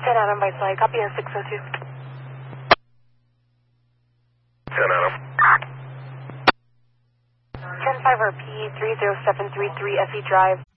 10 Adam by Sly, copy on 602. 10 Adam. 10-5 RP 30733 FE Drive.